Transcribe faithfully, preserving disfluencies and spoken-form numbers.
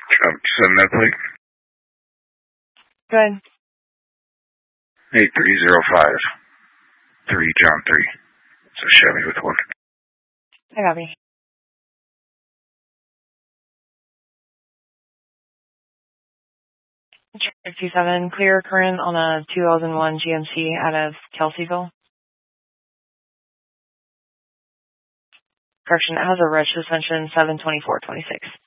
Um, send that plate. Go ahead. eight three zero five three John three. It's a Chevy with one. I got me. fifty-seven, clear current on a two thousand one G M C out of Kelseyville. Correction, it has a red suspension, seven twenty-four twenty-six.